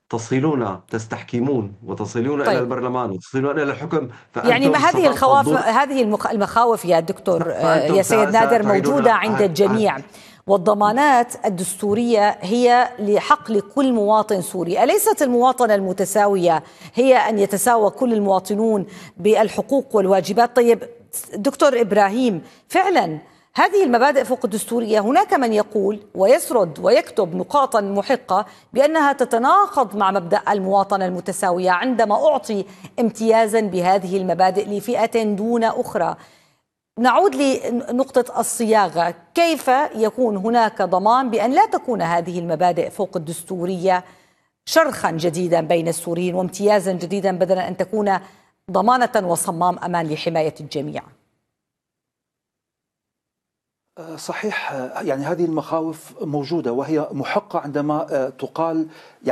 تصلون تستحكمون وتصلون إلى طيب، البرلمان وتصلون إلى الحكم، يعني ما فأنتم هذه الخواف، ستنقضون. هذه المخاوف يا دكتور، فأنتم يا سيد نادر، ستعيدون موجودة عند الجميع. والضمانات الدستورية هي لحق لكل مواطن سوري، أليست المواطنة المتساوية هي أن يتساوى كل المواطنون بالحقوق والواجبات؟ طيب دكتور إبراهيم، فعلا هذه المبادئ فوق الدستورية هناك من يقول ويسرد ويكتب نقاطا محقة بأنها تتناقض مع مبدأ المواطنة المتساوية عندما أعطي امتيازا بهذه المبادئ لفئة دون أخرى. نعود لنقطة الصياغة، كيف يكون هناك ضمان بأن لا تكون هذه المبادئ فوق الدستورية شرخا جديدا بين السوريين وامتيازا جديدا بدلا أن تكون ضمانة وصمام أمان لحماية الجميع؟ صحيح، يعني هذه المخاوف موجودة وهي محقة عندما تقال يعني